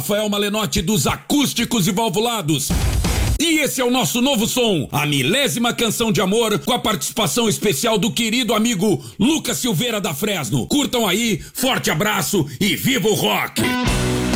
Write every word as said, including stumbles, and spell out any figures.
Rafael Malenotti dos Acústicos e Valvulados. E esse é o nosso novo som, a milésima canção de amor, com a participação especial do querido amigo Lucas Silveira da Fresno. Curtam aí, forte abraço e viva o rock!